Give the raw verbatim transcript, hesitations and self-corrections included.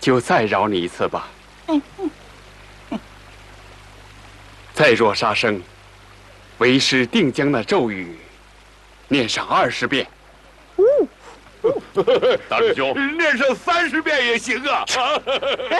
就再饶你一次吧。再若杀生，为师定将那咒语念上二十遍。 大师兄，念上三十遍也行啊！